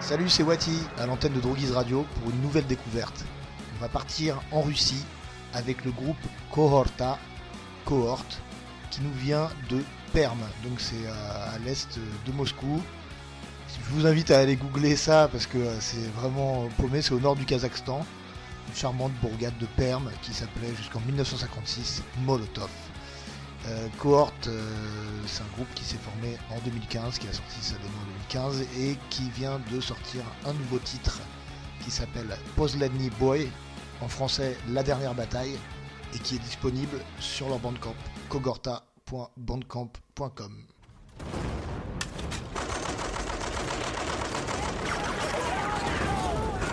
Salut, c'est Wati à l'antenne de Droguise Radio pour une nouvelle découverte. On va partir en Russie avec le groupe Kohorta, Cohorte, qui nous vient de Perm, donc c'est à l'est de Moscou. Je vous invite à aller googler ça parce que c'est vraiment paumé, c'est au nord du Kazakhstan. Une charmante bourgade de Perm qui s'appelait jusqu'en 1956 Molotov. Cohorte, c'est un groupe qui s'est formé en 2015, qui a sorti sa démo en 2015 et qui vient de sortir un nouveau titre qui s'appelle Posledny Boy, en français La Dernière Bataille, et qui est disponible sur leur bandcamp, kohorta.bandcamp.com.